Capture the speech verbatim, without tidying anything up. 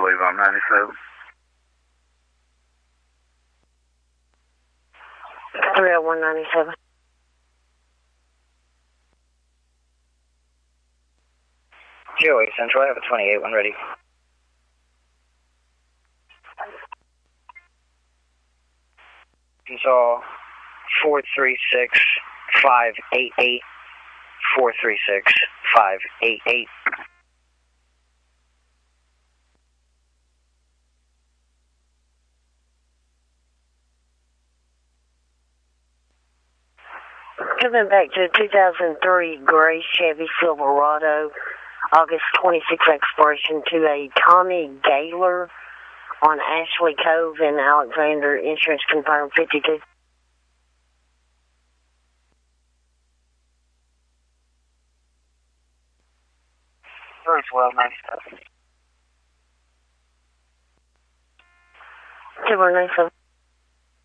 believe I'm ninety-seven. three oh one ninety-seven. Joey Central, I have a twenty-eight one ready. Console four three six five eight eight four three six five eight eight. Coming back to two thousand three gray Chevy Silverado, August twenty-sixth expiration to a Tommy Gaylor on Ashley Cove in Alexander, insurance confirmed fifty-two. Very well, ninety-seven. two one nine seven.